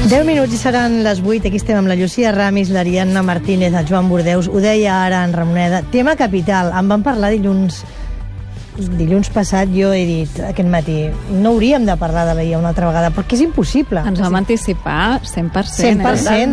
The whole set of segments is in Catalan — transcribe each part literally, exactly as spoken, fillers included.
deu minuts i seran les vuit. Aquí estem amb la Llucia Ramis, l'Ariadna Martínez, el Joan Bordeus. Ho deia ara en Ramoneda. Tema capital. En vam parlar dilluns dilluns passat. Jo he dit aquest matí, no hauríem de parlar de la I A una altra vegada, perquè és impossible. Ens vam anticipar cent per cent. cent per cent.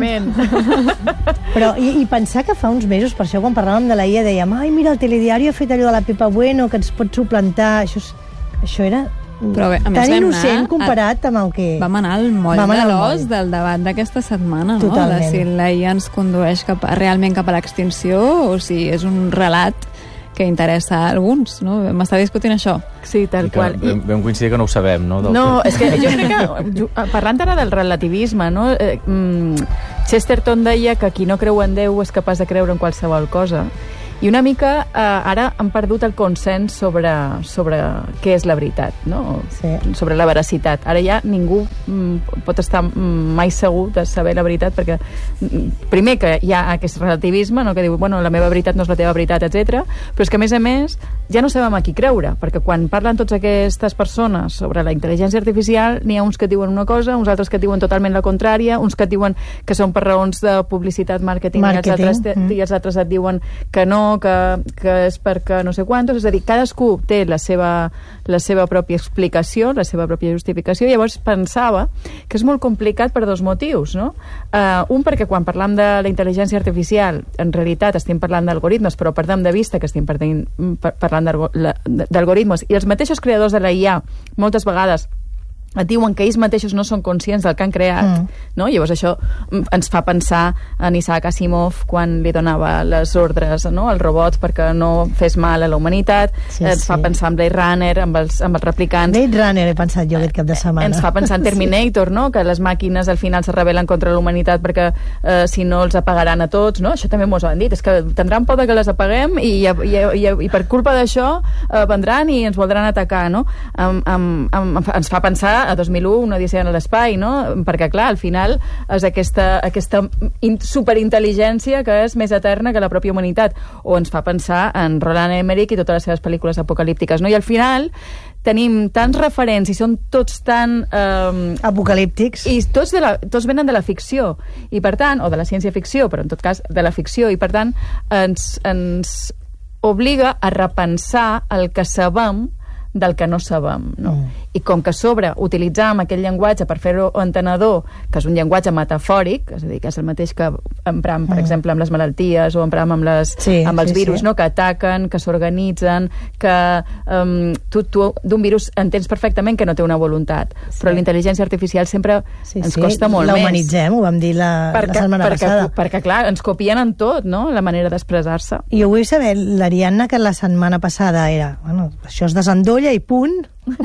Eh? Però, i, i pensar que fa uns mesos, per això quan parlàvem de la I A dèiem, ai, mira, el telediari ha fet allò de la Pepa Bueno, que ens pot suplantar. Això, és, això era Però bé, a més, tan vam innocent anar comparat amb el que... Vam anar al moll Vam de anar al l'os moll. del debat d'aquesta setmana, no? Totalment. De si la I A ens condueix cap a, realment cap a l'extinció o si és un relat que interessa a alguns, no? M'està discutint això. Sí, tal qual. Vam, vam coincidir que no ho sabem, no? Del No, que... és que jo crec que, parlant ara del relativisme, no? Eh, mm, Chesterton deia que qui no creu en Déu és capaç de creure en qualsevol cosa. I una mica eh, ara han perdut el consens sobre, sobre què és la veritat, no? Sí. Sobre la veracitat. Ara ja ningú mm, pot estar mai segur de saber la veritat, perquè mm, primer que hi ha aquest relativisme, no? Que diu, bueno, la meva veritat no és la teva veritat, etcètera. Però és que a més a més ja no sabem a qui creure, perquè quan parlen totes aquestes persones sobre la intel·ligència artificial, n'hi ha uns que diuen una cosa, uns altres que diuen totalment la contrària, uns que diuen que són per raons de publicitat, màrqueting, Marketing. I, els altres, mm. i els altres et diuen que no, Que, que és perquè no sé quantos, és a dir, cadascú té la seva, la seva pròpia explicació, la seva pròpia justificació. Llavors pensava que és molt complicat per dos motius, no? Uh, un, perquè quan parlam de la intel·ligència artificial, en realitat estem parlant d'algoritmes, però perdem de vista que estem perdent, parlant d'algoritmes, i els mateixos creadors de la I A moltes vegades et diuen que ells mateixos no són conscients del que han creat, mm. no? Llavors això ens fa pensar en Isaac Asimov quan li donava les ordres, no? Al robot perquè no fes mal a la humanitat, sí, ens sí. fa pensar en Blade Runner, amb els, amb els replicants. Blade Runner he pensat jo aquest cap de setmana. Ens fa pensar en Terminator, sí. No? Que les màquines al final se rebel·len contra la humanitat perquè eh, si no els apagaran a tots, no? Això també m'ho han dit, és que tindran por de que les apaguem i, i, i, i, i per culpa d'això eh, vendran i ens voldran atacar, no? Um, um, um, ens fa pensar a dos mil u, una odissea en l'espai, no? Perquè, clar, al final és aquesta, aquesta superintel·ligència que és més eterna que la pròpia humanitat. O ens fa pensar en Roland Emmerich i totes les seves pel·lícules apocalíptiques, no? I al final tenim tants referents i són tots tan... Eh, apocalíptics. I tots, de la, tots venen de la ficció. I per tant, o de la ciència-ficció, però en tot cas de la ficció. I per tant, ens, ens obliga a repensar el que sabem del que no sabem, no? Mm. I com que a sobre utilitzàvem aquell llenguatge per fer-ho entenedor, que és un llenguatge metafòric, és a dir, que és el mateix que empram, per mm. exemple, amb les malalties o empram amb, les, sí, amb els sí, virus, sí. No? Que ataquen, que s'organitzen, que um, tu, tu d'un virus entens perfectament que no té una voluntat, sí. Però la intel·ligència artificial sempre sí, ens sí. costa molt la més. La humanitzem, ho vam dir la, perquè, la setmana perquè, passada. Perquè, clar, ens copien en tot, no?, la manera d'expressar-se. I ho vull saber, l'Ariadna, que la setmana passada era, bueno, això es desendolla i punt.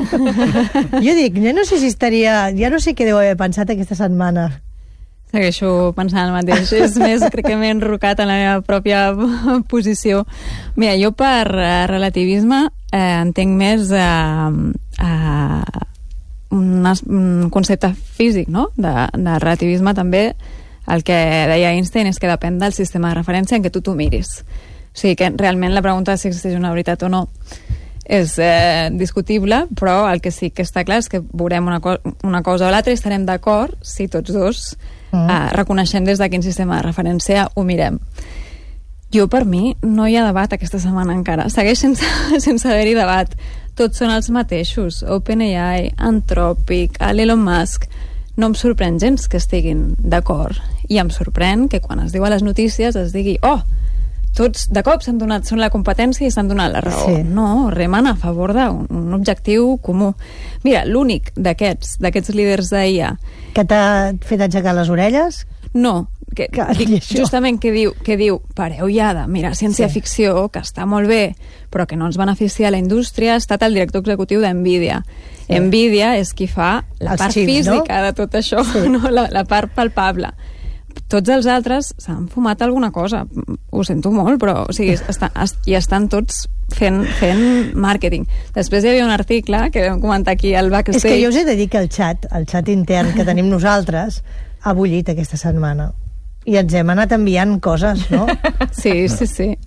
Jo dic, ja no sé si estaria... Ja no sé què deu haver pensat aquesta setmana. Segueixo pensant el mateix. És més, crec que m'he enrocat en la meva pròpia posició. Mira, jo per uh, relativisme eh, entenc més uh, uh, un, un concepte físic, no? De, de relativisme també. El que deia Einstein és que depèn del sistema de referència en què tu t'ho miris. O sigui que realment la pregunta de si existeix una veritat o no és eh, discutible, però el que sí que està clar és que veurem una, co una cosa o l'altra i estarem d'acord si tots dos mm. eh, reconeixem des de quin sistema de referència ho mirem. Jo, per mi, no hi ha debat aquesta setmana encara. Segueix sense, sense haver-hi debat. Tots són els mateixos. OpenAI, Anthropic, Elon Musk. No em sorprèn gens que estiguin d'acord. I em sorprèn que quan es diu a les notícies es digui, oh, tots de cop s'han donat, són la competència i s'han donat la raó. Sí. No, remen a favor d'un un objectiu comú. Mira, l'únic d'aquests, d'aquests líders d'I A... Que t'ha fet aixecar les orelles? No, que, que dic, justament que diu, que diu, pareu ja de, mira, ciència-ficció, sí. Que està molt bé, però que no ens beneficia a la indústria, ha estat el director executiu d'NVIDIA. Sí. NVIDIA és qui fa la Els part xips, física, no? De tot això, sí. No? la, la part palpable. Tots els altres s'han fumat alguna cosa. Ho sento molt, però o sigui, està, hi estan tots fent, fent màrqueting. Després hi havia un article que vam comentar aquí al backstage. És que jo us he de dir que el xat, el xat intern que tenim nosaltres, ha bullit aquesta setmana. I ens hem anat enviant coses, no? Sí, sí, sí.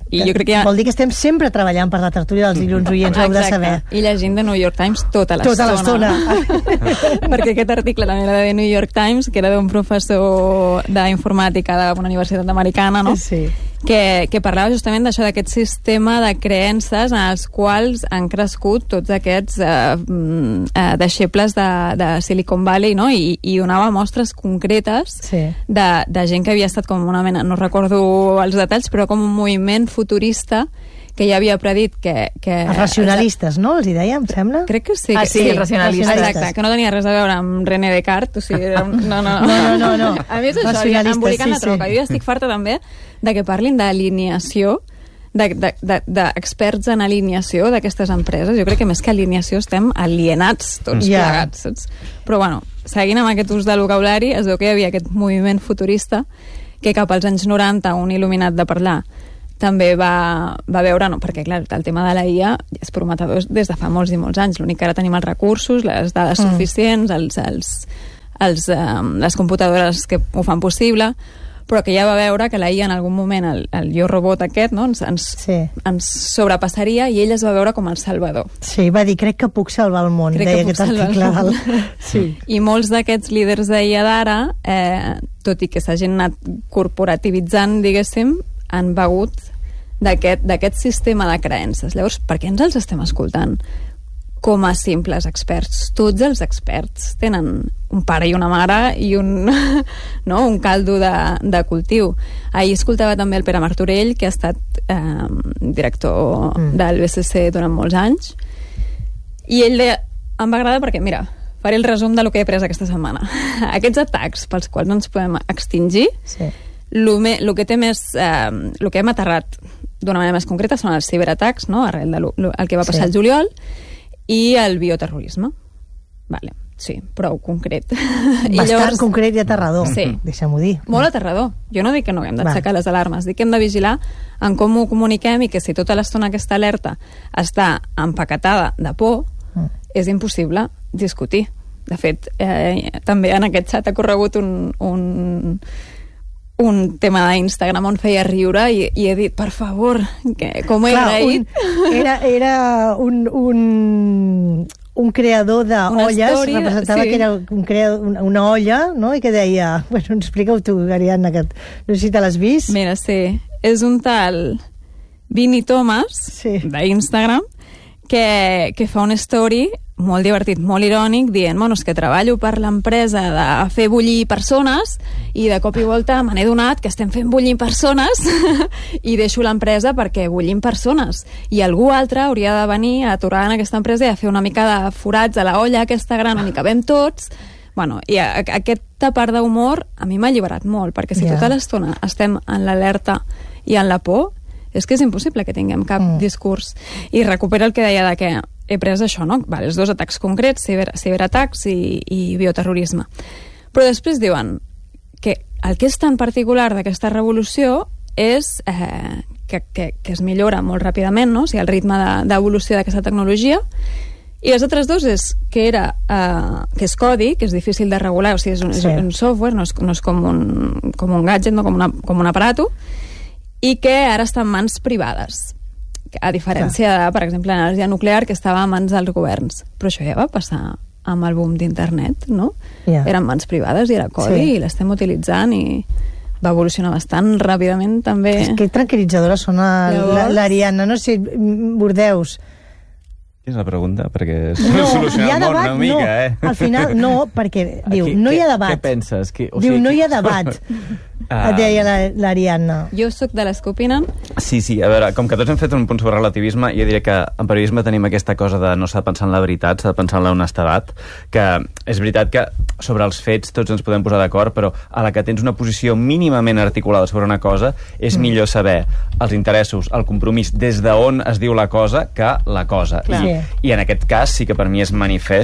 I jo crec que ha... Vol dir que estem sempre treballant per la tertúlia dels dilluns, oients, ho heu de saber. I llegint The New York Times tota l'estona. Tota l'estona. Perquè aquest article també era de The New York Times, que era d'un professor d'informàtica d'una universitat americana, no? Sí. Que, que parlava justament d'això, d'aquest sistema de creences en els quals han crescut tots aquests eh, eh, deixebles de, de Silicon Valley, no? I, i donava mostres concretes sí. de, de gent que havia estat com una mena, no recordo els detalls, però com un moviment futurista que ja havia predit que... que els racionalistes, no? Els hi deia, em sembla? Crec que sí. Ah, que sí, els racionalistes. Exacte, que no tenia res a veure amb René Descartes, o sigui, era un... no, no, no, no, no, no. A mi és això, embolicant sí, la troca. Sí. Jo estic farta també de que parlin d'alineació, d'experts en alineació d'aquestes empreses. Jo crec que més que alineació estem alienats tots yeah. plegats, saps? Però bueno, seguint amb aquest ús del vocabulari, es veu que hi havia aquest moviment futurista que cap als anys noranta, un il·luminat de parlar, també va, va veure, no, perquè clar, el tema de la I A és prometedor des de fa molts i molts anys. L'únic que ara tenim els recursos, les dades mm. suficients, els, els, els, um, les computadores que ho fan possible, però que ja va veure que la I A en algun moment, el, el jo robot aquest, no, ens, ens, sí. ens sobrepassaria i ell es va veure com el salvador. Sí, va dir, crec que puc salvar el món, crec deia que aquest article. Del... Sí. I molts d'aquests líders d'I A d'ara, eh, tot i que s'hagin anat corporativitzant, diguéssim, han begut d'aquest sistema de creences. Llavors, per què ens els estem escoltant com a simples experts? Tots els experts tenen un pare i una mare i un, no, un caldo de, de cultiu. Ahir escoltava també el Pere Martorell, que ha estat eh, director mm. del B C C durant molts anys, i ell deia, em va agradar perquè, mira, faré el resum de lo que he après aquesta setmana. Aquests atacs pels quals no ens podem extingir, sí. Lo, me, lo que té més, eh, lo que hem aterrat d'una manera més concreta són els ciberatacs, no? Arrel del de que va passar sí. el juliol, i el bioterrorisme. Vale, sí, prou concret. Bastant I llavors, concret i aterrador, sí. deixem-ho dir. Molt aterrador. Jo no dic que no haguem d'aixecar les alarmes, dic que hem de vigilar en com ho comuniquem i que si tota l'estona aquesta alerta està empaquetada de por, mm. és impossible discutir. De fet, eh, també en aquest xat ha corregut un... un un tema d'Instagram on feia riure i, i he dit, per favor, que, com he Clar, agraït... Un, era era un, un, un creador d'olles, representava sí. que era un creador, una, una olla, no? I que deia... Bueno, explica-ho tu, Ariadna, que no sé si te l'has vist. Mira, sí, és un tal Vini Thomas, sí. d'Instagram, que, que fa una story molt divertit, molt irònic, dient, bueno, és que treballo per l'empresa de fer bullir persones i de cop i volta me n'he donat que estem fent bullir persones i deixo l'empresa perquè bullim persones. I algú altre hauria de venir a aturar en aquesta empresa i a fer una mica de forats a la olla aquesta gran on hi cabem tots. Bueno, i a, a, aquesta part d'humor a mi m'ha alliberat molt, perquè si yeah. tota l'estona estem en l'alerta i en la por, és que és impossible que tinguem cap mm. discurs. I recupera el que deia de que he pres això, no? Vale, els dos atacs concrets, ciber, ciberatacs i, i bioterrorisme. Però després diuen que el que és tan particular d'aquesta revolució és eh, que, que, que es millora molt ràpidament, no? O sigui, el ritme d'evolució de, d'aquesta tecnologia. I les altres dues és que era eh, que és codi, que és difícil de regular, o sigui, és un, sí. és un software, no és, no és com, un, com un gadget, no? com, una, com un aparato, i que ara està en mans privades, a diferència de, per exemple, l'energia nuclear, que estava en mans dels governs. Però això ja va passar amb el boom d'internet, no? Yeah. Eren mans privades i era codi, sí. i l'estem utilitzant i va evolucionar bastant ràpidament també. Que tranquil·litzadora sona l'Ariadna. No sé, Bordeus... És la pregunta, perquè no, soluciona el món una mica, no. eh? Al final, no, perquè diu, Aquí, no hi ha què, debat. Què penses? Que, o diu, sigui, no hi ha que... debat, ah. deia l'Ariadna. Jo sóc de les que opinen. Sí, sí, a veure, com que tots hem fet un punt sobre relativisme, jo diria que en periodisme tenim aquesta cosa de no s'ha de pensar en la veritat, s'ha de pensar en l'honestedat, que és veritat que sobre els fets tots ens podem posar d'acord, però a la que tens una posició mínimament articulada sobre una cosa, és mm. millor saber els interessos, el compromís, des d'on es diu la cosa, que la cosa. Clar. I, sí. I en aquest cas sí que per mi és manifest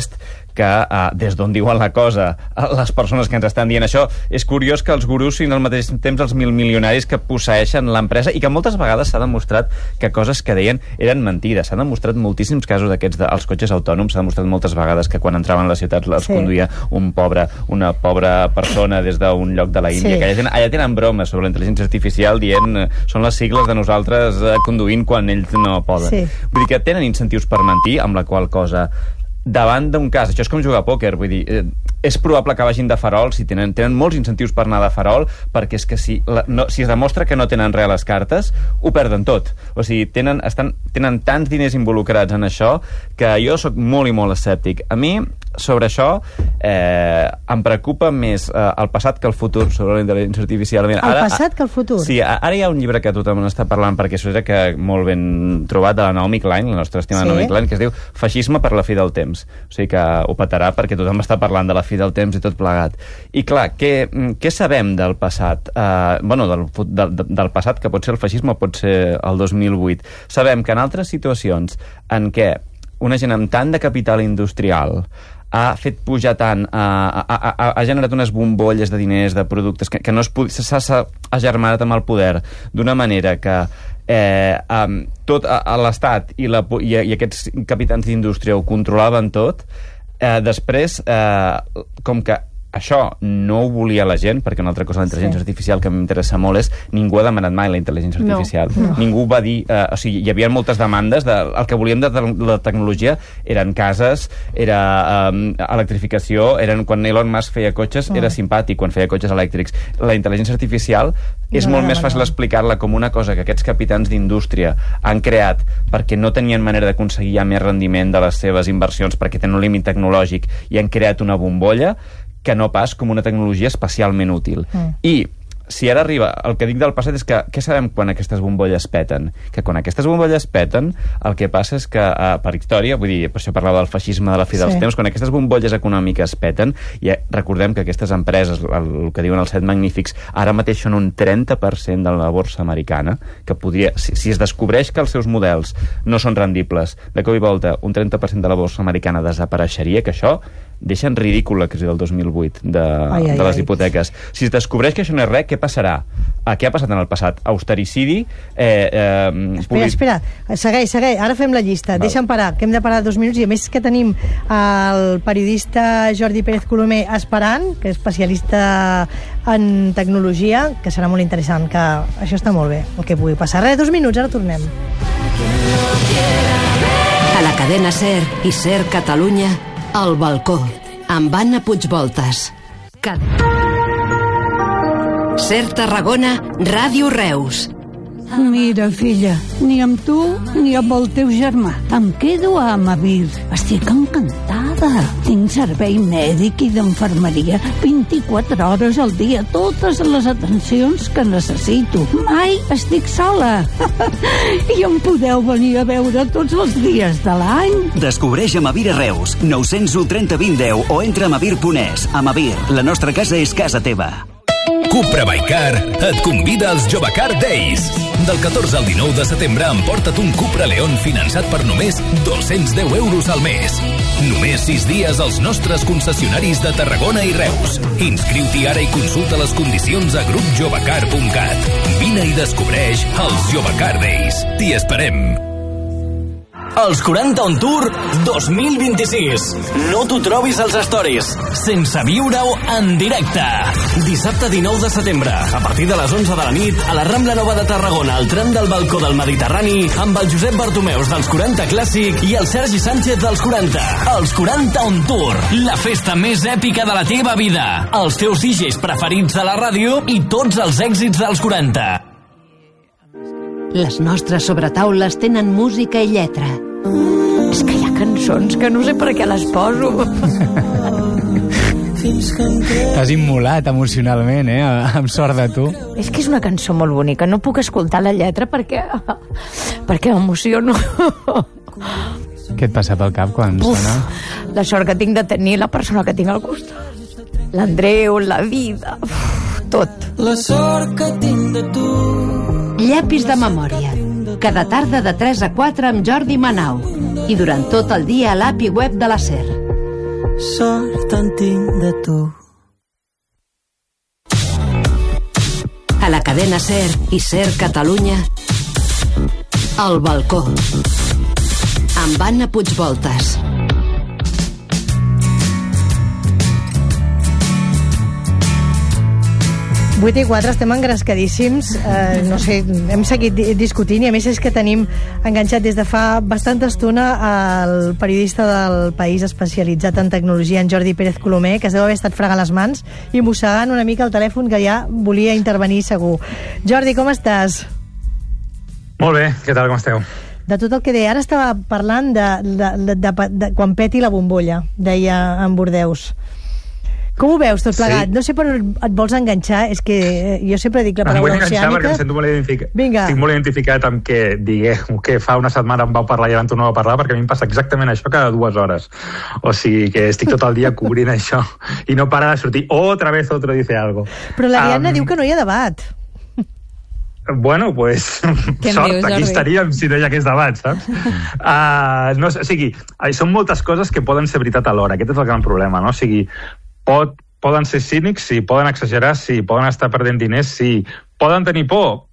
que uh, des d'on diuen la cosa les persones que ens estan dient això, és curiós que els gurus siguin al mateix temps els mil milionaris que posseeixen l'empresa i que moltes vegades s'ha demostrat que coses que deien eren mentides. S'han demostrat moltíssims casos d'aquests dels cotxes autònoms, s'ha demostrat moltes vegades que quan entraven a les ciutats els sí. conduïa un pobre, una pobra persona des d'un lloc de la Índia, sí. que allà tenen, allà tenen bromes sobre la intel·ligència artificial dient són les sigles de nosaltres eh, conduint quan ells no poden. Sí. Vull dir que tenen incentius per mentir, amb la qual cosa davant d'un cas, això és com jugar a pòquer, vull dir, eh, és probable que vagin de farol, si tenen, tenen molts incentius per anar de farol, perquè és que si, la, no, si es demostra que no tenen res a les cartes, ho perden tot. O sigui, tenen, estan, tenen tants diners involucrats en això que jo sóc molt i molt escèptic. A mi, sobre això, eh, em preocupa més eh, el passat que el futur sobre la intel·ligència artificial. Mira, el ara, passat que el futur? Sí, ara hi ha un llibre que tothom n'està parlant, perquè això és que molt ben trobat, de la Naomi Klein, la nostra estimada sí. Naomi Klein, que es diu Feixisme per la fi del temps. O sigui que ho petarà perquè tothom està parlant de la fi del temps i tot plegat. I clar, què, què sabem del passat? Uh, bueno, del, del, del passat, que pot ser el feixisme o pot ser el dos mil vuit. Sabem que en altres situacions en què una gent amb tant de capital industrial ha fet pujar tant, ha, ha, ha, ha generat unes bombolles de diners, de productes, que, que no s'ha agermanat amb el poder d'una manera que eh, um, tot a, a l'Estat i, la, i, i aquests capitans d'indústria ho controlaven tot, eh, després, eh, com que això no ho volia la gent, perquè una altra cosa de la intel·ligència sí. artificial que m'interessa molt és ningú ha demanat mai la intel·ligència artificial. No, no. Ningú va dir... Eh, o sigui, hi havia moltes demandes de, el que volíem de, de la tecnologia eren cases, era eh, electrificació, eren quan Elon Musk feia cotxes, no. era simpàtic quan feia cotxes elèctrics. La intel·ligència artificial és no, molt no, més fàcil no. explicar-la com una cosa que aquests capitans d'indústria han creat perquè no tenien manera d'aconseguir ja més rendiment de les seves inversions, perquè tenen un límit tecnològic i han creat una bombolla, que no pas com una tecnologia especialment útil. Mm. I si ara arriba, el que dic del passat és que què sabem quan aquestes bombolles peten? Que quan aquestes bombolles peten, el que passa és que, eh, per història, vull dir, per això parlava del feixisme de la fi dels sí. temps, quan aquestes bombolles econòmiques peten, i recordem que aquestes empreses, el, el que diuen els set magnífics, ara mateix són un trenta per cent de la borsa americana, que podria, si, si es descobreix que els seus models no són rendibles, de cop i volta un trenta per cent de la borsa americana desapareixeria, que això deixa en ridícul la crisi del dos mil vuit de, ai, ai, de les ai. hipoteques. Si es descobreix que això no és res, què passarà? Ah, què ha passat en el passat? Austericidi? Eh, eh, espera, pugui... espera, segueix, segueix, ara fem la llista. Val. Deixa'm parar, que hem de parar dos minuts, i a més que tenim el periodista Jordi Pérez Colomer esperant, que és especialista en tecnologia, que serà molt interessant, que això està molt bé, el que pugui passar. Res, dos minuts, ara tornem. A la cadena SER i SER Catalunya, El balcó, amb Anna Puigvoltes. Cat... SER Tarragona, Ràdio Reus. Mira, filla, ni amb tu ni amb el teu germà. Em quedo a Amavir. Estic encantada. Tinc servei mèdic i d'enfermeria vint-i-quatre hores al dia, totes les atencions que necessito. Mai estic sola. I em podeu venir a veure tots els dies de l'any. Descobreix Amavir a Reus. nou zero u, trenta, vint, deu o entra a amavir punt es. Amavir, la nostra casa és casa teva. Cupra Baicar et convida als Jovacar Days. Del catorze al dinou de setembre emporta't un Cupra León finançat per només dos-cents deu euros al mes. Només sis dies als nostres concessionaris de Tarragona i Reus. Inscriu-t'hi ara i consulta les condicions a grup jovacar punt cat. Vine i descobreix els Jovacar Days. T'hi esperem. Els quaranta on Tour dos mil vint-i-sis. No t'ho trobis als stories, sense viure-ho en directe. Dissabte dinou de setembre, a partir de les onze de la nit, a la Rambla Nova de Tarragona, al tram del balcó del Mediterrani, amb el Josep Bartomeus dels quaranta Clàssic i el Sergi Sánchez dels quaranta. Els quaranta on Tour, la festa més èpica de la teva vida. Els teus D Js preferits de la ràdio i tots els èxits dels quaranta. Les nostres sobretaules tenen música i lletra. És que hi ha cançons que no sé per què les poso. T'has immolat emocionalment, eh? Amb sort de tu. És que és una cançó molt bonica. No puc escoltar la lletra perquè... perquè m'emociono. Què et passa pel cap quan Uf, sona? La sort que tinc de tenir la persona que tinc al costat. L'Andreu, la vida... Uf, tot. La sort que tinc de tu... Llapis de memòria. Cada tarda de tres a quatre amb Jordi Manau. I durant tot el dia a l'A P I web de la SER. sort en tinc de tu. A la cadena SER i SER Catalunya, El balcó, amb Anna Puigvoltas. vuit i quatre, estem engrescadíssims, eh, no sé, hem seguit discutint i a més és que tenim enganxat des de fa bastanta estona el periodista del País especialitzat en tecnologia, en Jordi Pérez Colomer, que es deu haver estat fregant les mans i mossegant una mica el telèfon, que ja volia intervenir segur. Jordi, com estàs? Molt bé, què tal, com esteu? De tot el que deia, ara estava parlant de, de, de, de, de quan peti la bombolla, deia en Bordeus. Com ho veus tot plegat? Sí. No sé per on et vols enganxar, és que jo sempre dic la paraula oceànica. Em vull enganxar perquè em sento molt identificat. Vinga. Estic molt identificat amb que digueu que fa una setmana em vau parlar i ara em torneu a parlar, perquè a mi em passa exactament això cada dues hores. O sigui que estic tot el dia cobrint això i no para de sortir otra vez otro dice algo. Però l'Ariadna um, diu que no hi ha debat. Bueno, pues, sort, dius, aquí estaríem si no hi hagués debat, saps? uh, no, o sigui, són moltes coses que poden ser veritat alhora, aquest és el gran problema, no? O sigui, Pot, poden ser cínics, sí, poden exagerar, sí, poden estar perdent diners, sí, poden tenir por.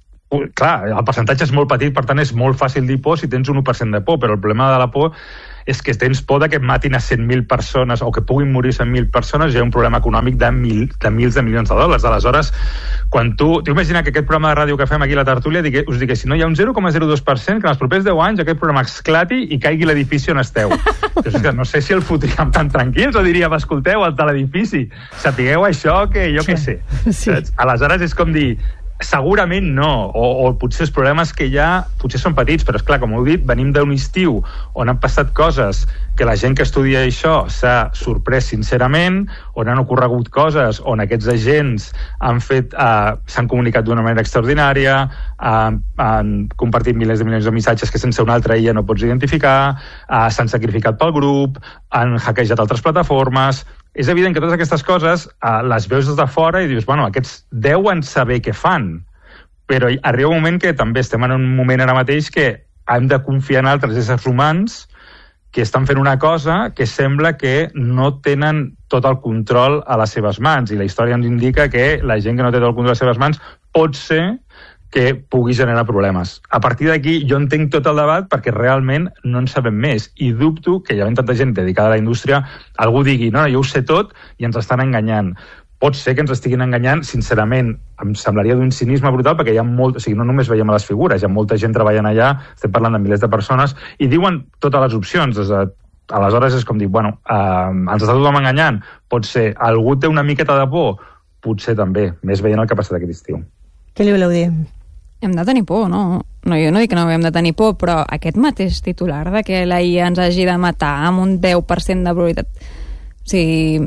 Clar, el percentatge és molt petit, per tant és molt fàcil dir por si tens un u per cent de por, però el problema de la por és que tens por de que matin a cent mil persones o que puguin morir cent mil persones, hi ha un problema econòmic de, mil, de mils de milions de dòlars. Aleshores, quan tu... T'imagina que aquest programa de ràdio que fem aquí a la tertúlia digue, us digui, si no hi ha un zero coma zero dos per cent, que en els propers deu anys aquest programa esclati i caigui l'edifici on esteu. Que no sé si el fotríem tan tranquils o diríem, escolteu, el de l'edifici, sapigueu això que jo sí. Què sé. Sí. Aleshores és com dir, segurament no, o, o potser els problemes que hi ha potser són petits, però és clar, com heu dit, venim d'un estiu on han passat coses que la gent que estudia això s'ha sorprès sincerament, on han ocorregut coses on aquests agents han fet, eh, s'han comunicat d'una manera extraordinària, eh, han compartit milers de milions de missatges que sense un altre ja no pots identificar, eh, s'han sacrificat pel grup, han hackejat altres plataformes. És evident que totes aquestes coses eh, les veus des de fora i dius, bueno, aquests deuen saber què fan, però arriba un moment que també estem en un moment ara mateix que hem de confiar en altres éssers humans que estan fent una cosa que sembla que no tenen tot el control a les seves mans, i la història ens indica que la gent que no té tot el control a les seves mans pot ser que pugui generar problemes. A partir d'aquí jo entenc tot el debat perquè realment no en sabem més i dubto que hi ha tanta gent dedicada a la indústria algú digui, no, jo ho sé tot i ens estan enganyant. Pot ser que ens estiguin enganyant, sincerament, em semblaria d'un cinisme brutal perquè hi ha molt, o sigui, no només veiem a les figures, hi ha molta gent treballant allà, estem parlant de milers de persones i diuen totes les opcions, des de aleshores és com dir, bueno, eh, ens està tothom enganyant, pot ser, algú té una miqueta de por, potser també, més veient el que ha passat aquest estiu. Què li voleu dir? Hem de tenir por, no? No, jo no dic que no hem de tenir por, però aquest mateix titular de que la I A ens hagi de matar amb un deu per cent de probabilitat, o sigui,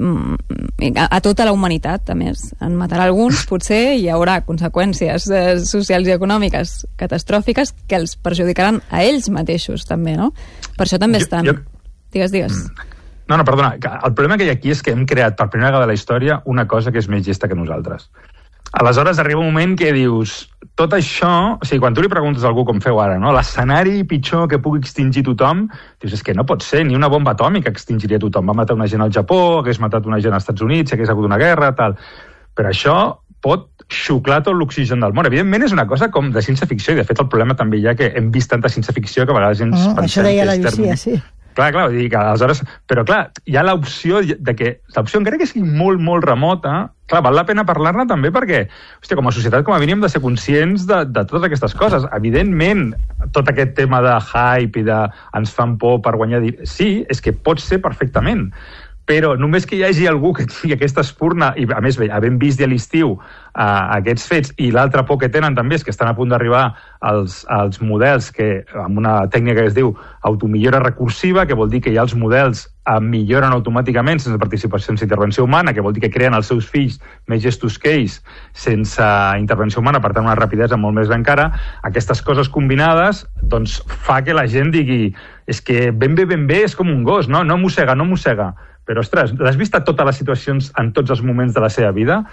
a, a tota la humanitat, a més, en matarà alguns, potser hi haurà conseqüències eh, socials i econòmiques catastrófiques que els perjudicaran a ells mateixos, també, no? Per això també jo, estan... Jo... Digues, digues. No, no, perdona, el problema que hi ha aquí és que hem creat per primera vegada a la història una cosa que és més llesta que nosaltres. Aleshores arriba un moment que dius, tot això, o sigui, quan tu li preguntes a algú com feu ara, no? L'escenari pitjor que pugui extingir tothom, dius, és que no pot ser, ni una bomba atòmica extingiria tothom. Va matar una gent al Japó, hagués matat una gent als Estats Units, hagués hagut una guerra, tal. Però això pot xuclar tot l'oxigen del món. Evidentment és una cosa com de ciència-ficció, i de fet el problema també hi ha que hem vist tanta ciència-ficció que a vegades ens oh, pensem això deia que la és Llucia, termi... sí. Clar, clar, vull dir que aleshores... Però clar, hi ha l'opció de que... L'opció, encara que sigui molt, molt remota, clar, val la pena parlar-ne també perquè, hòstia, com a societat, com a mínim, hem de ser conscients de, de totes aquestes coses. Evidentment, tot aquest tema de hype i de ens fan por per guanyar... Sí, és que pot ser perfectament. Però només que hi hagi algú que tingui aquesta espurna, i a més, havent vist a l'estiu uh, aquests fets, i l'altra por que tenen també és que estan a punt d'arribar als, als models que, amb una tècnica que es diu automillora recursiva, que vol dir que ja els models uh, milloren automàticament sense participació, sense intervenció humana, que vol dir que creen els seus fills més gestos que ells sense intervenció humana, per tant una rapidesa molt més encara. Aquestes coses combinades doncs, fa que la gent digui és que ben bé, ben bé és com un gos, no, no mossega, no mossega. Però, ostres, l'has vist a totes les situacions en tots els moments de la seva vida?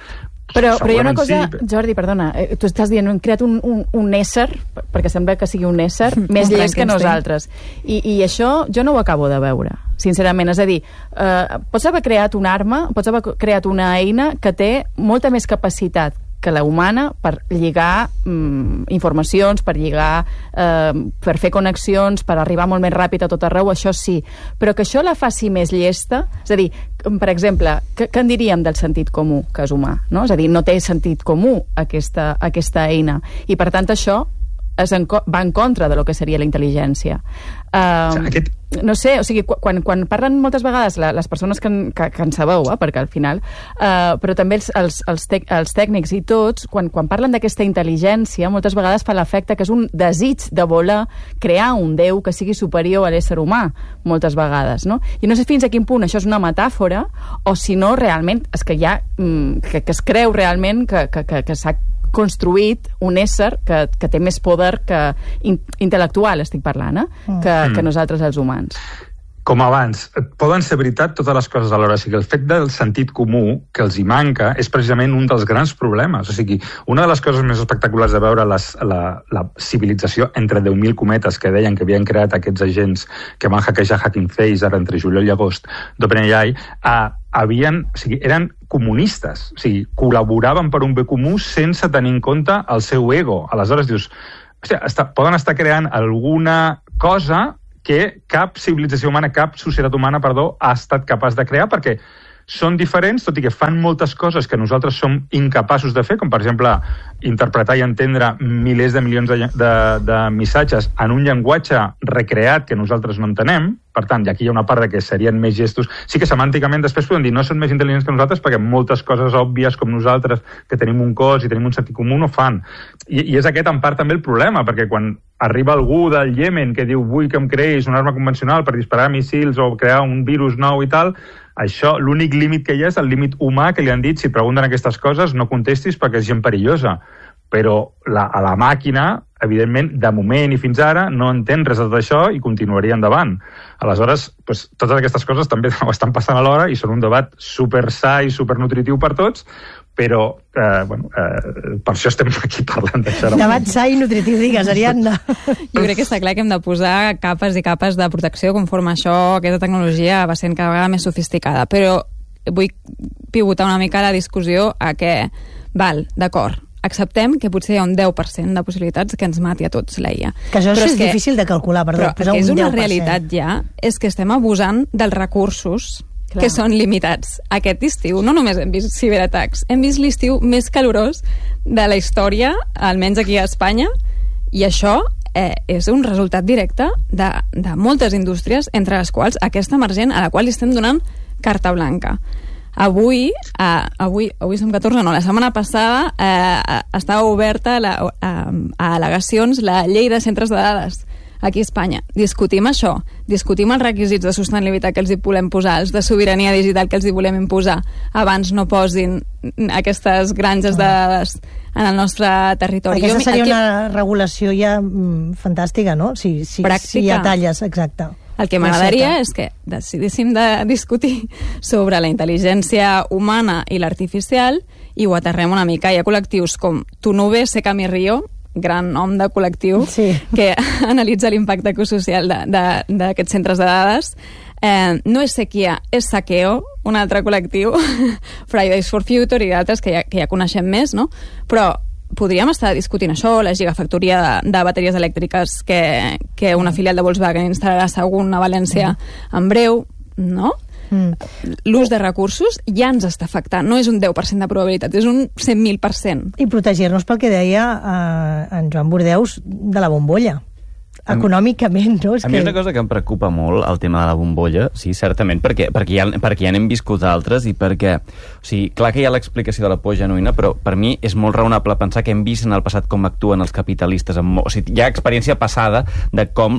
Però, però hi ha una cosa, sí. Jordi, perdona, eh, tu estàs dient, hem creat un, un, un ésser, perquè sembla que sigui un ésser, més llest que nosaltres. I, I això jo no ho acabo de veure, sincerament. És a dir, eh, pots haver creat una arma, pots haver creat una eina que té molta més capacitat que la humana per lligar mm, informacions, per lligar, eh, per fer connexions, per arribar molt més ràpid a tot arreu, això sí. Però que això la faci més llesta, és a dir, per exemple, què, què en diríem del sentit comú, que és humà? No? És a dir, no té sentit comú aquesta, aquesta eina. I per tant això es en, va en contra de lo que seria la intel·ligència. Uh, o sigui, aquest... No sé, o sigui, quan, quan parlen moltes vegades la, les persones que, que, que en sabeu, eh, perquè al final, uh, però també els, els, els, tec, els tècnics i tots, quan, quan parlen d'aquesta intel·ligència, moltes vegades fa l'efecte que és un desig de voler crear un déu que sigui superior a l'ésser humà, moltes vegades, no? I no sé fins a quin punt això és una metàfora o si no realment és que hi ha, que, que es creu realment que, que, que, que s'ha construït un ésser que, que té més poder que in, intel·lectual, estic parlant, eh? que, mm. que nosaltres els humans. Com abans, poden ser veritat totes les coses alhora. O sigui, el fet del sentit comú que els hi manca és precisament un dels grans problemes. O sigui, una de les coses més espectaculars de veure les, la, la civilització entre deu mil cometes que deien que havien creat aquests agents que van hackejar Hacking Face ara entre juliol i agost d'OpenAI, a havien, o sigui, eren comunistes, o sigui, col·laboraven per un bé comú sense tenir en compte el seu ego. Aleshores dius, hòstia, està, poden estar creant alguna cosa que cap civilització humana, cap societat humana, perdó, ha estat capaç de crear, perquè són diferents, tot i que fan moltes coses que nosaltres som incapaços de fer, com per exemple interpretar i entendre milers de milions de, de, de missatges en un llenguatge recreat que nosaltres no entenem. Per tant, aquí hi ha una part de que serien més gestos. Sí que semànticament després podem dir no són més intel·ligents que nosaltres perquè moltes coses òbvies com nosaltres, que tenim un cos i tenim un sentit comú, no fan. I, i és aquest en part també el problema, perquè quan arriba algú del Iemen que diu vull que em creïs una arma convencional per disparar missils o crear un virus nou i tal, això, l'únic límit que hi ha és el límit humà que li han dit si pregunten aquestes coses no contestis perquè és gent perillosa. Però la, a la màquina, evidentment, de moment i fins ara, no entén res de tot això i continuaria endavant. Aleshores, doncs, totes aquestes coses també ho estan passant alhora i són un debat super sa i super nutritiu per tots, però eh, bueno, eh, per això estem aquí parlant d'això. Debat sa i nutritiu, digues, Ariadna. Jo crec que està clar que hem de posar capes i capes de protecció conforme això, aquesta tecnologia va sent cada vegada més sofisticada, però vull pivotar una mica la discussió a què, val, d'acord, acceptem que potser hi ha un deu per cent de possibilitats que ens mati a tots la I A. Que això és, és que, difícil de calcular, perdó. Però és una realitat ja, és que estem abusant dels recursos Clar. que són limitats. Aquest estiu no només hem vist ciberatacs, hem vist l'estiu més calorós de la història, almenys aquí a Espanya, i això eh, és un resultat directe de, de moltes indústries, entre les quals aquesta emergent, a la qual li estem donant carta blanca. Avui, eh, avui, avui som catorze, no, la setmana passada eh, estava oberta la, a, a al·legacions la llei de centres de dades aquí a Espanya. Discutim això, discutim els requisits de sostenibilitat que els hi volem posar, els de sobirania digital que els hi volem imposar. Abans no posin aquestes granges de dades en el nostre territori. Aquesta jo, seria aquí... una regulació ja mm, fantàstica, no? Si, si, si hi ha talles, exacte. El que m'agradaria és que decidíssim de discutir sobre la intel·ligència humana i l'artificial i ho aterrem una mica. Hi ha col·lectius com Tunube Sekami Rio, gran nom de col·lectiu, sí. que analitza l'impacte ecosocial d'aquests centres de dades. Eh, no és Sequia, és Saqueo, un altre col·lectiu, Fridays for Future i d'altres que, ja, que ja coneixem més, no? Però podríem estar discutint això, la gigafactoria de, de bateries elèctriques que, que una filial de Volkswagen instal·larà segur a València en breu, no? Mm. L'ús de recursos ja ens està afectant, no és un deu per cent de probabilitat, és un cent mil per cent. I protegir-nos pel que deia eh, en Joan Bordeus de la bombolla. Econòmicament, no? És a que... mi és una cosa que em preocupa molt, el tema de la bombolla, sí, certament, perquè, perquè, ja, perquè ja n'hem viscut altres i perquè, o sigui, clar que hi ha l'explicació de la por genuïna, però per mi és molt raonable pensar que hem vist en el passat com actuen els capitalistes. Amb, o sigui, hi ha experiència passada de com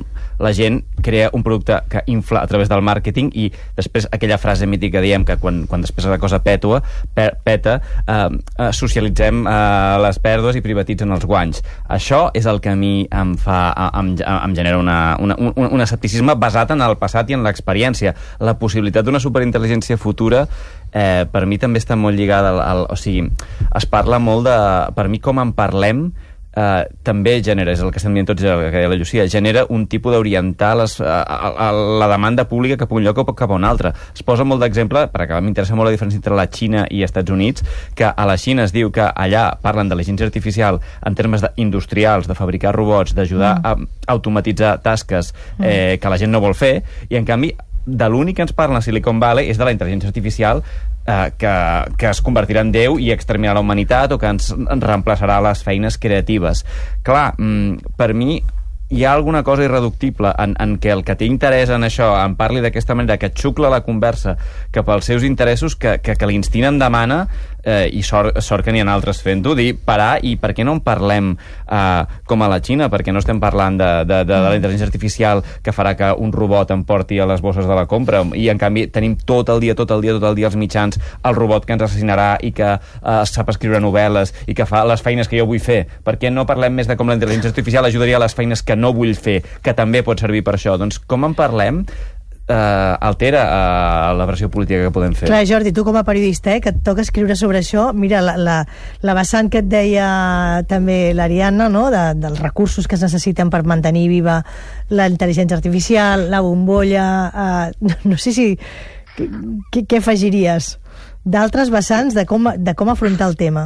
la gent crea un producte que infla a través del màrqueting i després aquella frase mítica que diem que quan, quan després la cosa pètua, pe, peta, eh, eh, socialitzem eh, les pèrdues i privatitzen els guanys. Això és el que a mi em fa, em, em genera una, una, un, un escepticisme basat en el passat i en l'experiència. La possibilitat d'una superintel·ligència futura eh, per mi també està molt lligada al, al, o sigui, es parla molt de, per mi com en parlem Uh, també genera, és el que estem dient tots, el que deia la Llucia, genera un tipus d'orientar les, uh, a, a la demanda pública cap a un lloc o cap a un altre. Es posa molt d'exemple, perquè m'interessa molt la diferència entre la Xina i Estats Units, que a la Xina es diu que allà parlen de l'intel·ligència artificial en termes industrials, de fabricar robots, d'ajudar mm. a automatitzar tasques eh, que la gent no vol fer, i en canvi de l'únic que ens parla a Silicon Valley és de la intel·ligència artificial eh, que, que es convertirà en Déu i exterminarà la humanitat o que ens, ens reemplaçarà les feines creatives. Clar, mm, per mi hi ha alguna cosa irreductible en, en què el que té interès en això en parli d'aquesta manera, que xucla la conversa cap als seus interessos, que, que, que l'instint em demana, eh, i sort, sort que n'hi ha altres fent-ho, dir parar, i per què no en parlem eh, com a la Xina? Perquè no estem parlant de, de, de, de la intel·ligència artificial que farà que un robot em porti a les bosses de la compra, i en canvi tenim tot el dia, tot el dia, tot el dia els mitjans, el robot que ens assassinarà i que eh, sap escriure novel·les i que fa les feines que jo vull fer. Per què no parlem més de com la intel·ligència artificial ajudaria a les feines que no vull fer, que també pot servir per això? Doncs com en parlem eh, altera eh, la versió política que podem fer. Clar, Jordi, tu com a periodista, eh, que et toca escriure sobre això, mira, la, la, la vessant que et deia també l'Ariadna, no?, de, dels recursos que es necessiten per mantenir viva la intel·ligència artificial, la bombolla, eh, no sé si... Què, què afegiries d'altres vessants de com, de com afrontar el tema?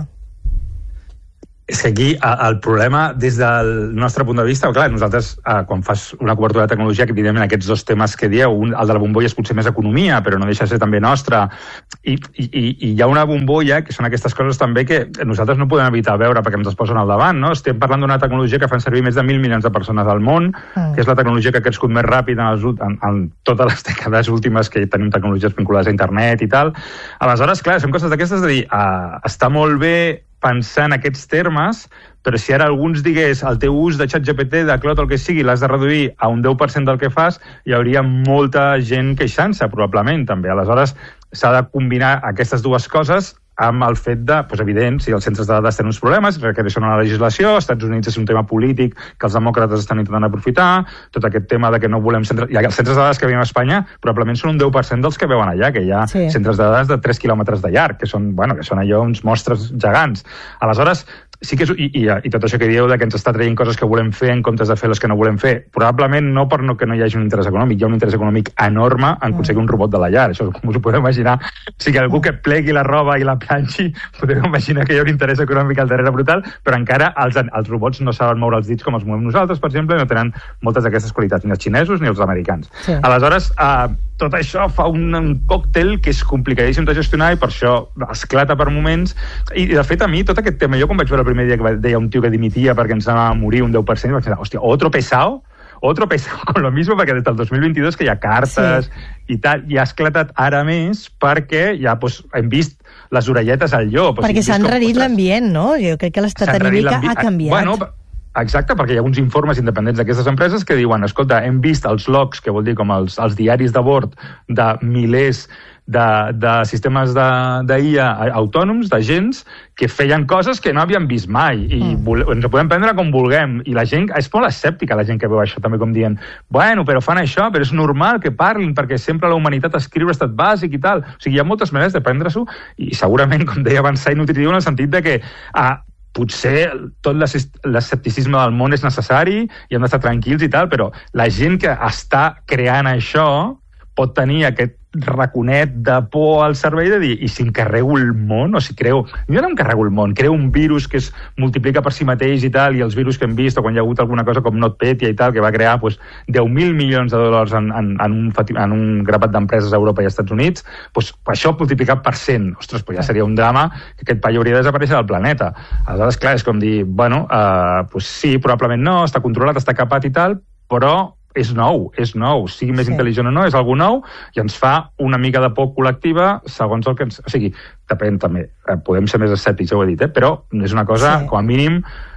És que aquí el problema, des del nostre punt de vista, clar, nosaltres, eh, quan fas una cobertura de tecnologia, que evidentment aquests dos temes que dieu, un, el de la bombolla és potser més economia, però no deixa de ser també nostra, i, i, i hi ha una bombolla, que són aquestes coses també que nosaltres no podem evitar veure perquè ens es posen al davant, no? Estem parlant d'una tecnologia que fan servir més de mil milions de persones al món, mm. que és la tecnologia que ha crescut més ràpid en, els, en, en totes les dècades últimes que tenim tecnologies vinculades a internet i tal. Aleshores, clar, són coses d'aquestes de dir, uh, està molt bé pensar en aquests termes, però si ara algú ens digués el teu ús de ChatGPT, de Claude, el que sigui, l'has de reduir a un deu per cent del que fas, hi hauria molta gent queixant-se, probablement, també. Aleshores, s'ha de combinar aquestes dues coses amb el fet de, doncs evident, si els centres de dades tenen uns problemes, requereixen una legislació, als Estats Units és un tema polític que els demòcrates estan intentant aprofitar, tot aquest tema de que no volem centres... I els centres de dades que veiem a Espanya probablement són un deu per cent dels que veuen allà, que hi ha sí. centres de dades de tres quilòmetres de llarg, que són, bueno, que són allò uns monstres gegants. Aleshores, sí que és, i, i, i tot això que dieu de que ens està traient coses que volem fer en comptes de fer les que no volem fer, probablement no per no que no hi hagi un interès econòmic, hi ha un interès econòmic enorme en aconseguir un robot de la llar, això com us ho podeu imaginar. O sigui, algú que plegui la roba i la planxi, podeu imaginar que hi ha un interès econòmic al darrere brutal, però encara els, els robots no saben moure els dits com els movem nosaltres, per exemple, i no tenen moltes d'aquestes qualitats, ni els xinesos ni els americans. Sí. Aleshores, eh, tot això fa un, un còctel que és complicadíssim de gestionar i per això esclata per moments. I, de fet, a mi, tot aquest tema, jo quan vaig veure el primer dia que deia un tio que dimitia perquè ens anava a morir un deu per cent, vaig pensar, hòstia, otro pesado, otro pesado con lo mismo, perquè des del dos mil vint-i-dos que hi ha cartes sí. i tal, i ha esclatat ara més perquè ja pues, hem vist les orelletes al llop. Perquè s'ha enrarit l'ambient, no? Jo crec que l'estat anímic ha canviat. Bueno, exacte, perquè hi ha uns informes independents d'aquestes empreses que diuen, escolta, hem vist els logs, que vol dir com els, els diaris de bord de milers de, de sistemes d'I A autònoms, d'agents, que feien coses que no havíem vist mai, i mm. ens ho podem prendre com vulguem, i la gent, és molt escèptica la gent que veu això, també com dient, bueno, però fan això, però és normal que parlin, perquè sempre la humanitat escriu estat bàsic i tal. O sigui, hi ha moltes maneres de prendre-s'ho, i segurament, com deia abans, i nutritiu en el sentit de que ah, potser tot l'escepticisme del món és necessari i hem d'estar tranquils i tal, però la gent que està creant això pot tenir aquest raconet de por al cervell de dir, i si encarrego el món, o si creo... Jo no encarrego el món, creo un virus que es multiplica per si mateix i tal, i els virus que hem vist, o quan hi ha hagut alguna cosa com NotPetya i tal, que va crear pues, deu mil milions de dòlars en, en, en, un, en un grapat d'empreses a Europa i als Estats Units, pues, això multiplicat per cent, ostres, pues ja seria un drama que aquest paio hauria de desaparèixer del planeta. Aleshores, clar, és com dir, bueno, uh, pues sí, probablement no, està controlat, està capat i tal, però és nou, és nou, sigui més sí. intel·ligent o no, és algú nou, i ens fa una mica de por col·lectiva segons el que ens... O sigui, depèn també, podem ser més escèptics, ja ho he dit, eh? Però és una cosa, sí. com a mínim,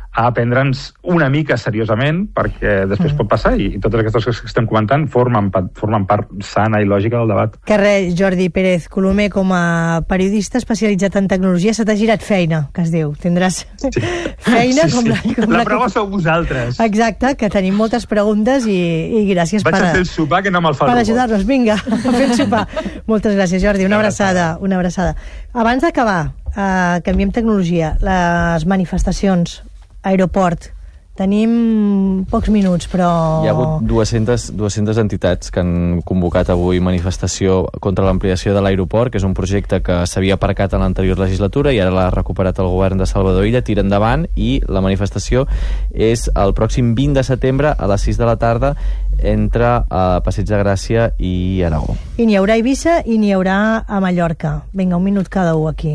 a prendre'ns una mica seriosament, perquè després pot passar, i, i totes aquestes coses que estem comentant formen, formen part sana i lògica del debat. Que res, Jordi Pérez Colomer, com a periodista especialitzat en tecnologia, se t'ha girat feina, que es diu. Tindràs sí. feina sí, com sí. la... Com la la prova que... sou vosaltres. Exacte, que tenim moltes preguntes i, i gràcies Vaig per... a fer el sopar, que no me'l fa el per robot. ajudar-nos, vinga, a fer el sopar. Moltes gràcies, Jordi, una abraçada. Una abraçada. Abans d'acabar, eh, canviem tecnologia. Les manifestacions, aeroport, tenim pocs minuts, però... Hi ha hagut dues-centes, dues-centes entitats que han convocat avui manifestació contra l'ampliació de l'aeroport, que és un projecte que s'havia aparcat en l'anterior legislatura i ara l'ha recuperat el govern de Salvador Illa, tira endavant, i la manifestació és el pròxim vint de setembre a les sis de la tarda entre uh, Passeig de Gràcia i Aragó. I n'hi haurà a Eivissa i n'hi haurà a Mallorca. Vinga, un minut cada un aquí.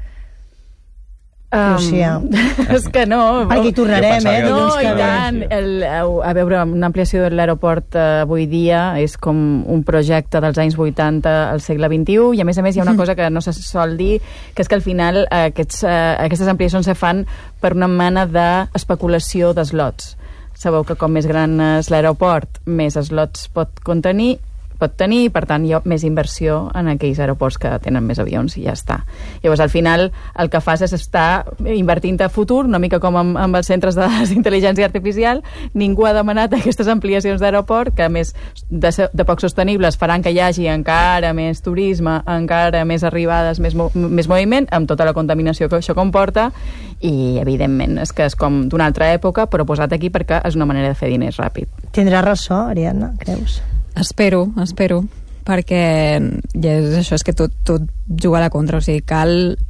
Um, Lucía. És que no. Aquí tornarem, eh? No, i tant. El, a veure, una ampliació de l'aeroport eh, avui dia és com un projecte dels anys vuitanta al segle vint-i-u, i a més a més hi ha una cosa que no se sol dir, que és que al final eh, aquests, eh, aquestes ampliacions se fan per una mena d'especulació d'eslots. Sabeu que com més gran és l'aeroport, més eslots pot contenir, pot tenir, i per tant hi ha més inversió en aquells aeroports que tenen més avions, i ja està. Llavors al final el que fas és estar invertint a futur, una mica com amb, amb els centres de intel·ligència artificial. Ningú ha demanat aquestes ampliacions d'aeroport, que a més de, de poc sostenibles faran que hi hagi encara més turisme, encara més arribades, més, mo més moviment, amb tota la contaminació que això comporta, i evidentment és que és com d'una altra època, però posat aquí perquè és una manera de fer diners ràpid. Tindrà ressò, Ariadna, creus? Espero, espero, perquè ja és això, és que tot, tot juga a la contra, o sigui, cal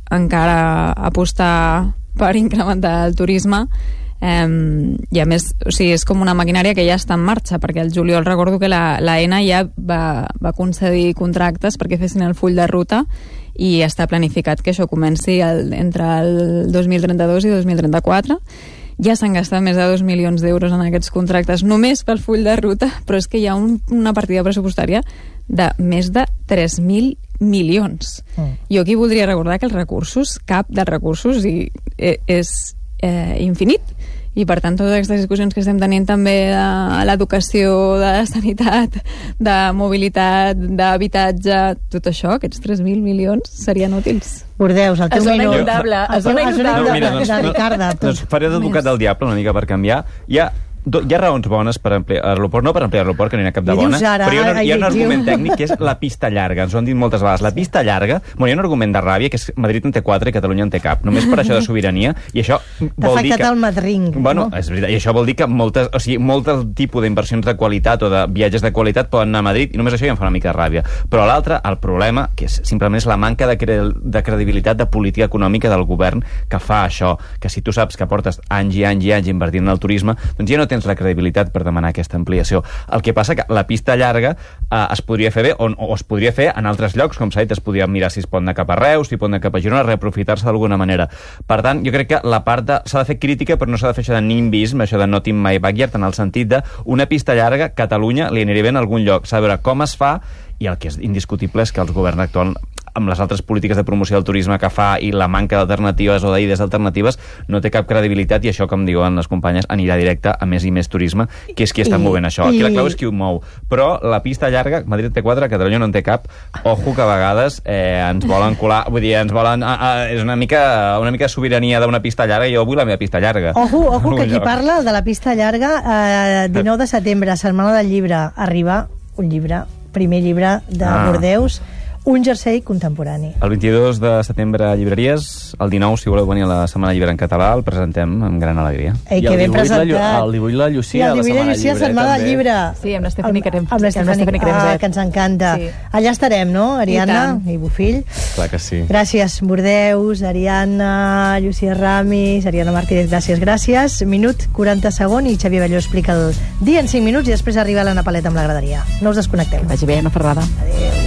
encara apostar per incrementar el turisme, eh, i a més, o sigui, és com una maquinària que ja està en marxa, perquè el juliol recordo que la, la ENA ja va, va concedir contractes perquè fessin el full de ruta, i està planificat que això comenci el, entre el dos mil trenta-dos i dos mil trenta-quatre. Ja s'han gastat més de dos milions d'euros en aquests contractes només pel full de ruta, però és que hi ha un, una partida pressupostària de més de tres mil milions. Mm. Jo aquí voldria recordar que els recursos, cap dels recursos i, eh, és eh, infinit, i per tant totes aquestes discussions que estem tenint també de l'educació, de la sanitat, de mobilitat, d'habitatge, tot això, aquests tres mil milions serien útils. Bordeus, el teu minut. minut. Inundable. El teu minut No, mira, doncs, de Ricarda. doncs faré d'advocat del diable una mica per canviar. Hi ha Do, hi ha raons bones per ampliar l'aeroport, no per ampliar l'aeroport, que no hi ha cap de bona, ara, però hi ha, un, hi ha un ai, argument diu. tècnic que és la pista llarga. Ens ho han dit moltes vegades. La pista llarga, bueno, hi ha un argument de ràbia, que és Madrid en té quatre i Catalunya en té cap. Només per això de sobirania, i això vol dir que... T'ha afectat el Madrid, Bueno, no? és veritat, i això vol dir que moltes, o sigui, molt del tipus d'inversions de qualitat o de viatges de qualitat poden anar a Madrid, i només això ja em fa una mica de ràbia. Però l'altre, el problema, que és, simplement és la manca de, cre de credibilitat de política econòmica del govern que fa això, que si tu saps que portes anys i anys i anys invertint en el turisme, doncs ja no tens la credibilitat per demanar aquesta ampliació. El que passa que la pista llarga eh, es podria fer bé, o, o es podria fer en altres llocs, com s'ha dit, es podria mirar si es pot anar cap a Reus, si pot anar cap a Girona, reaprofitar-se d'alguna manera. Per tant, jo crec que la part de... s'ha de fer crítica, però no s'ha de fer això de nimbisme, això de not in my backyard, en el sentit de una pista llarga, Catalunya li aniria bé en algun lloc. S'ha de veure com es fa, i el que és indiscutible és que el govern actual, amb les altres polítiques de promoció del turisme que fa i la manca d'alternatives o d'idees alternatives, no té cap credibilitat, i això, com diuen les companyes, anirà directe a més i més turisme, que és qui està I, movent això. Aquí i... la clau és qui ho mou. Però la pista llarga, Madrid té quatre, Catalunya no en té cap. Ojo, que a vegades eh, ens volen colar, vull dir, ens volen... Ah, ah, és una mica, una mica sobirania d'una pista llarga, i jo vull la meva pista llarga. Ojo, ojo, que qui parla, el de la pista llarga, eh, dinou de setembre, Setmana del Llibre, arriba un llibre, primer llibre de ah. Bordeus, un jersei contemporani. El vint-i-dos de setembre a llibreries, el dinou, si voleu venir a la Setmana Llibre en català, el presentem amb gran alegria. Ei, que ben presentat. El divuit la Llucia, I el divuit la Llucia, Setmana del Llibre. Sí, amb l'Estefani Cremzet. Amb l'Estefani Cremzet, que ens encanta. Sí. Allà estarem, no, Ariadna i, i Bofill? Clar que sí. Gràcies, Bordeus, Ariadna, Llucia Ramis, Ariadna Martínez, gràcies, gràcies. Minut, quaranta segons, i Xavier Belló explica el dia en cinc minuts, i després arriba l'Anna Paleta amb la graderia. No us desconnecteu. Que vagi bé, una ferrada. Adéu.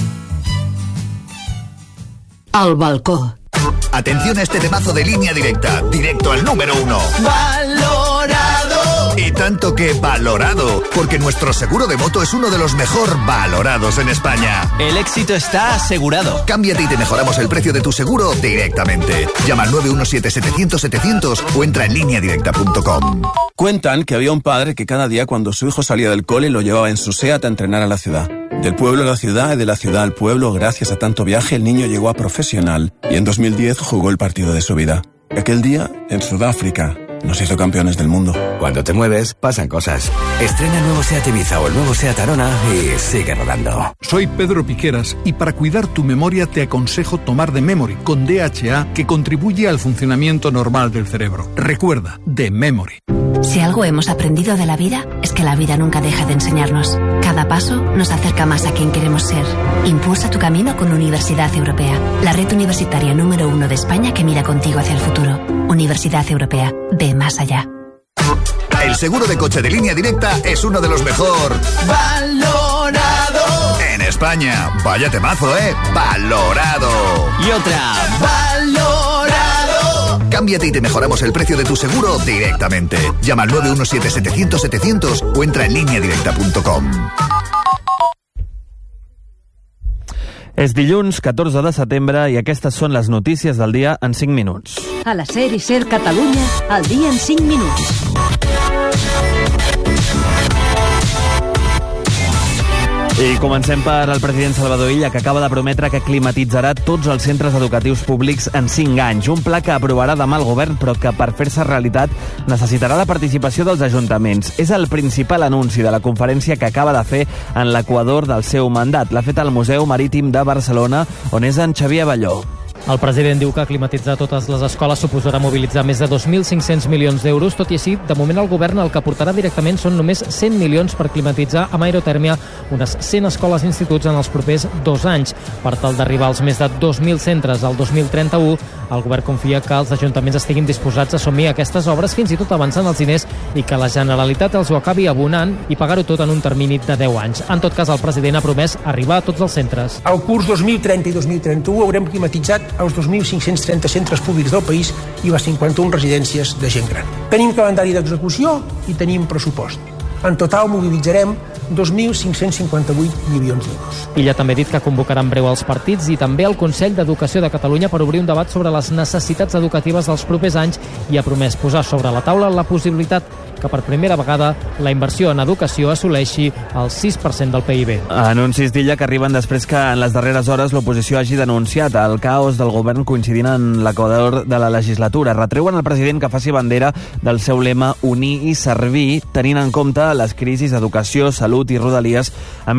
Al balcó. Atención a este temazo de Línea Directa, directo al número uno. Valorado. Y tanto que valorado, porque nuestro seguro de moto es uno de los mejor valorados en España. El éxito está asegurado. Cámbiate y te mejoramos el precio de tu seguro directamente. Llama al nueve uno siete setecientos setecientos o entra en línea directa punto com. Cuentan que había un padre que cada día cuando su hijo salía del cole lo llevaba en su SEAT a entrenar a la ciudad. Del pueblo a la ciudad y de la ciudad al pueblo, gracias a tanto viaje, el niño llegó a profesional y en dos mil diez jugó el partido de su vida. Aquel día, en Sudáfrica, nos hizo campeones del mundo. Cuando te mueves, pasan cosas. Estrena el nuevo SEAT Ibiza o el nuevo SEAT Arona y sigue rodando. Soy Pedro Piqueras y para cuidar tu memoria te aconsejo tomar The Memory con D H A, que contribuye al funcionamiento normal del cerebro. Recuerda, The Memory. Si algo hemos aprendido de la vida, es que la vida nunca deja de enseñarnos. Cada paso nos acerca más a quien queremos ser. Impulsa tu camino con Universidad Europea, la red universitaria número uno de España que mira contigo hacia el futuro. Universidad Europea, ve más allá. El seguro de coche de Línea Directa es uno de los mejor valorado en España. Vaya temazo, ¿eh? Valorado. Y otra. Valorado. Cámbiate y te mejoramos el precio de tu seguro directamente. Llama al nueve uno siete setecientos setecientos o entra en línea directa punto com. És dilluns, catorze de setembre, i aquestes són les notícies del dia en cinc minuts. A la SER i SER Catalunya, al dia en cinc minuts. I comencem per el president Salvador Illa, que acaba de prometre que climatitzarà tots els centres educatius públics en cinc anys. Un pla que aprovarà demà el govern, però que per fer-se realitat necessitarà la participació dels ajuntaments. És el principal anunci de la conferència que acaba de fer en l'equador del seu mandat. L'ha fet al Museu Marítim de Barcelona, on és en Xavier Abelló. El president diu que climatitzar totes les escoles suposarà mobilitzar més de dos mil cinc-cents milions d'euros. Tot i així, de moment el govern el que aportarà directament són només cent milions per climatitzar amb aerotèrmia unes cent escoles i instituts en els propers dos anys. Per tal d'arribar als més de dos mil centres al dos mil trenta-u, el govern confia que els ajuntaments estiguin disposats a assumir aquestes obres, fins i tot avançant els diners, i que la Generalitat els ho acabi abonant i pagar-ho tot en un termini de deu anys. En tot cas, el president ha promès arribar a tots els centres. Al curs dos mil trenta i dos mil trenta-u haurem climatitzat els dos mil cinc-cents trenta centres públics del país i les cinquanta-una residències de gent gran. Tenim calendari d'execució i tenim pressupost. En total mobilitzarem dos mil cinc-cents cinquanta-vuit milions d'euros. Illa també ha dit que convocarà en breu els partits i també el Consell d'Educació de Catalunya per obrir un debat sobre les necessitats educatives dels propers anys i ha promès posar sobre la taula la possibilitat que per primera vegada la inversió en educació assoleixi el sis per cent del P I B. Anuncis d'Illa que arriben després que en les darreres hores l'oposició hagi denunciat el caos del govern coincidint en l'equador de la legislatura. Retreuen al president que faci bandera del seu lema Unir i servir, tenint en compte les crisis d'educació, salut i rodalies,